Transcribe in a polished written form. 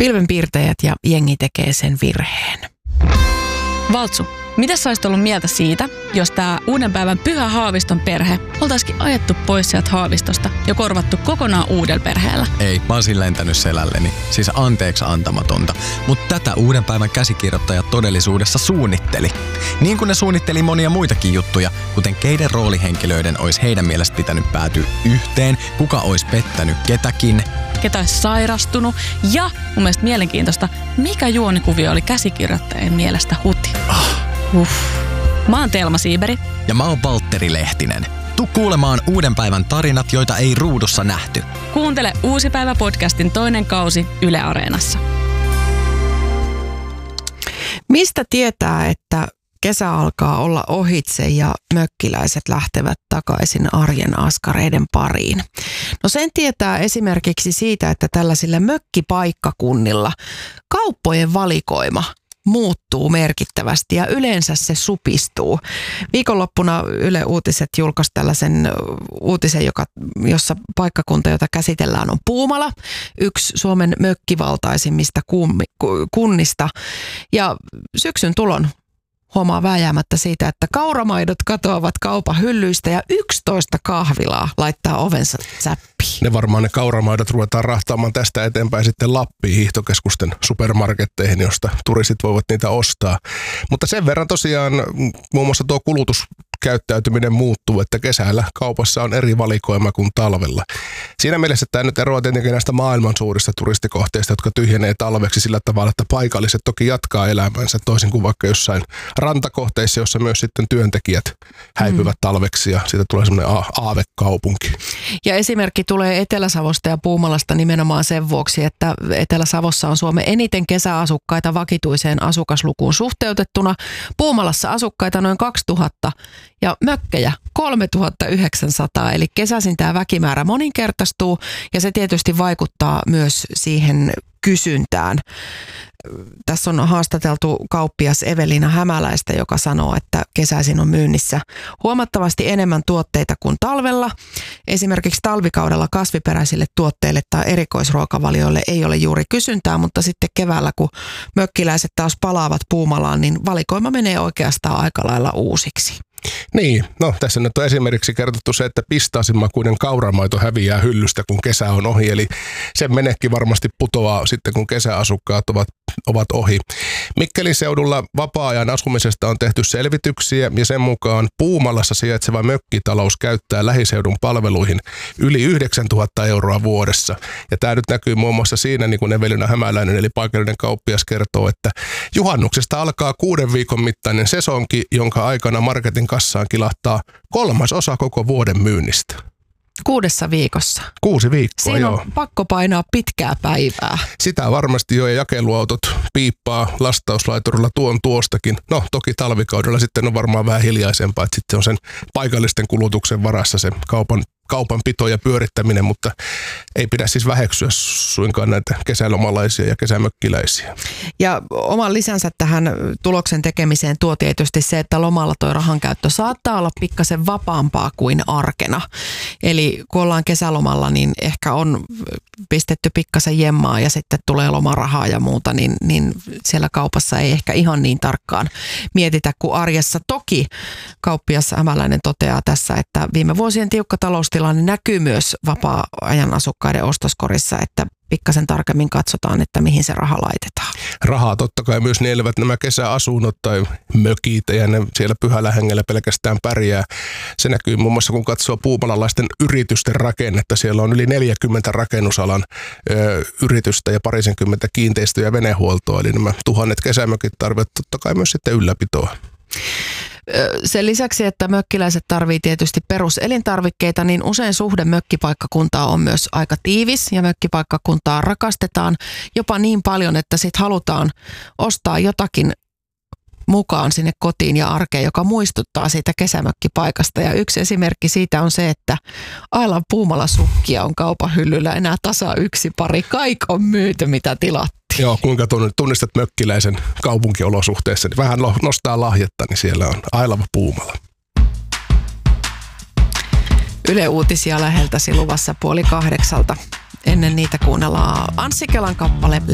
Pilvenpiirtäjät ja jengi tekee sen virheen. Valtsu, mitä sä olisit ollut mieltä siitä, jos tää uuden päivän Pyhä Haaviston perhe oltaisikin ajettu pois sieltä Haavistosta ja korvattu kokonaan uudella perheellä? Ei, mä olisin lentänyt selälleni. Siis anteeksi antamatonta. Mutta tätä uuden päivän käsikirjoittajat todellisuudessa suunnitteli. Niin kuin ne suunnitteli monia muitakin juttuja, kuten keiden roolihenkilöiden olisi heidän mielestä pitänyt päätyä yhteen, kuka olisi pettänyt ketäkin, ketä olisi sairastunut ja mun mielestä mielenkiintoista, mikä juonikuvio oli käsikirjoittajien mielestä huti. Mä oon Telma Siiberi. Ja mä oon Valtteri Lehtinen. Tuu kuulemaan uuden päivän tarinat, joita ei ruudussa nähty. Kuuntele Uusi päivä podcastin toinen kausi Yle Areenassa. Mistä tietää, että kesä alkaa olla ohitse ja mökkiläiset lähtevät takaisin arjen askareiden pariin? No sen tietää esimerkiksi siitä, että tällaisilla mökkipaikkakunnilla kauppojen valikoima muuttuu merkittävästi ja yleensä se supistuu. Viikonloppuna Yle Uutiset julkaisi tällaisen uutisen, jossa paikkakunta, jota käsitellään, on Puumala, yksi Suomen mökkivaltaisimmista kunnista. Ja syksyn tulon huomaa vääjäämättä siitä, että kauramaidot katoavat kaupan hyllyistä ja 11 kahvilaa laittaa ovensa säppiin. Ne kauramaidot ruvetaan rahtaamaan tästä eteenpäin sitten Lappiin hiihtokeskusten supermarketteihin, josta turistit voivat niitä ostaa. Mutta sen verran tosiaan muun muassa tuo kulutuskäyttäytyminen muuttuu, että kesällä kaupassa on eri valikoima kuin talvella. Siinä mielessä tämä nyt eroaa tietenkin näistä maailman suurista turistikohteista, jotka tyhjenee talveksi sillä tavalla, että paikalliset toki jatkaa elämänsä toisin kuin vaikka jossain rantakohteissa, jossa myös sitten työntekijät häipyvät talveksi ja siitä tulee semmoinen aavekaupunki. Ja esimerkki tulee Etelä-Savosta ja Puumalasta nimenomaan sen vuoksi, että Etelä-Savossa on Suomen eniten kesäasukkaita vakituiseen asukaslukuun suhteutettuna. Puumalassa asukkaita noin 2000 ja mökkejä 3900, eli kesäisin tämä väkimäärä moninkertaistuu ja se tietysti vaikuttaa myös siihen kysyntään. Tässä on haastateltu kauppias Evelina Hämäläistä, joka sanoo, että kesäisin on myynnissä huomattavasti enemmän tuotteita kuin talvella. Esimerkiksi talvikaudella kasviperäisille tuotteille tai erikoisruokavalioille ei ole juuri kysyntää, mutta sitten keväällä, kun mökkiläiset taas palaavat Puumalaan, niin valikoima menee oikeastaan aika lailla uusiksi. Niin, no tässä nyt on esimerkiksi kerrottu se, että pistaasinmakuinen kauramaito häviää hyllystä, kun kesä on ohi. Eli sen menekki varmasti putoaa sitten, kun kesäasukkaat ovat ohi. Mikkelin seudulla vapaa-ajan asumisesta on tehty selvityksiä ja sen mukaan Puumalassa sijaitseva mökkitalous käyttää lähiseudun palveluihin yli 9000 euroa vuodessa. Ja tämä nyt näkyy muun muassa siinä, niin kuin Evelina Hämäläinen eli paikallinen kauppias kertoo, että juhannuksesta alkaa 6 viikon mittainen sesonki, jonka aikana marketin kassaan kilahtaa 1/3 koko vuoden myynnistä. 6 viikossa. 6 viikkoa, Siinä on pakko painaa pitkää päivää. Sitä varmasti jo, ja jakeluautot piippaa lastauslaiturilla tuostakin. No toki talvikaudella sitten on varmaan vähän hiljaisempaa, että sitten on sen paikallisten kulutuksen varassa se kaupanpito ja pyörittäminen, mutta ei pidä siis väheksyä suinkaan näitä kesälomalaisia ja kesämökkiläisiä. Ja oman lisänsä tähän tuloksen tekemiseen tuo tietysti se, että lomalla tuo rahankäyttö saattaa olla pikkasen vapaampaa kuin arkena. Eli kun ollaan kesälomalla, niin ehkä on pistetty pikkasen jemmaa ja sitten tulee lomarahaa ja muuta, niin siellä kaupassa ei ehkä ihan niin tarkkaan mietitä kuin arjessa. Toki kauppias Hämäläinen toteaa tässä, että viime vuosien tiukka taloustilanne näkyy myös vapaa-ajan asukkaiden ostoskorissa, että pikkasen tarkemmin katsotaan, että mihin se raha laitetaan. Rahaa totta kai myös nielevät nämä kesäasunnot tai mökit, ja ne siellä pyhällä hengellä pelkästään pärjää. Se näkyy muun muassa, kun katsoo puumalalaisten yritysten rakennetta. Siellä on yli 40 rakennusalan yritystä ja parisenkymmentä kiinteistö- ja venehuoltoa. Eli nämä 1000 kesämökit tarvitsevat totta kai myös sitten ylläpitoa. Sen lisäksi, että mökkiläiset tarvii tietysti peruselintarvikkeita, niin usein suhde mökkipaikkakuntaa on myös aika tiivis ja mökkipaikkakuntaa rakastetaan jopa niin paljon, että sit halutaan ostaa jotakin mukaan sinne kotiin ja arkeen, joka muistuttaa siitä kesämökkipaikasta. Ja yksi esimerkki siitä on se, että Ailan Puumala-sukkia on kaupan hyllyllä enää tasa 1 pari. Kaikki on myyty, mitä tilattiin. Joo, kuinka tunnistat mökkiläisen kaupunkiolosuhteessa, niin vähän nostaa lahjetta, niin siellä on Ailava Puumala. Yle Uutisia läheltäsi luvassa 7:30. Ennen niitä kuunnellaan Anssi Kelan kappale